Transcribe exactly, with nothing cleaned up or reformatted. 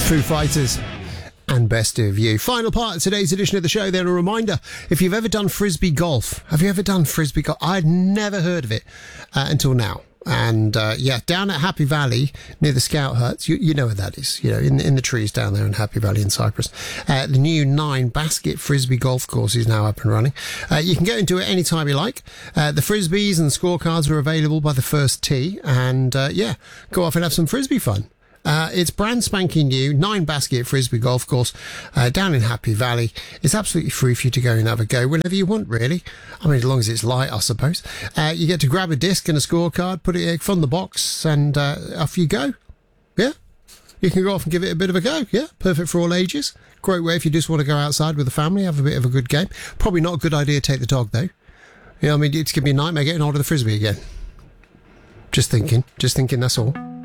Foo Fighters and Best of You. Final part of today's edition of the show. Then a reminder, if you've ever done frisbee golf, have you ever done frisbee golf? I'd never heard of it uh, until now. And uh, yeah, down at Happy Valley near the Scout Huts, you, you know where that is, you know, in, in the trees down there in Happy Valley in Cyprus. Uh, the new nine basket frisbee golf course is now up and running. Uh, you can get into it anytime you like. Uh, the frisbees and the scorecards are available by the first tee. And uh, yeah, go off and have some frisbee fun. Uh, it's brand spanking new, nine basket frisbee golf course uh, down in Happy Valley. It's absolutely free for you to go and have a go whenever you want, really. I mean, as long as it's light, I suppose. Uh, you get to grab a disc and a scorecard, put it from the box, and uh, off you go. Yeah, you can go off and give it a bit of a go. Yeah, perfect for all ages. Great way if you just want to go outside with the family, have a bit of a good game. Probably not a good idea to take the dog, though. Yeah, I mean, it's going to be a nightmare getting hold of the frisbee again. Just thinking, just thinking, that's all.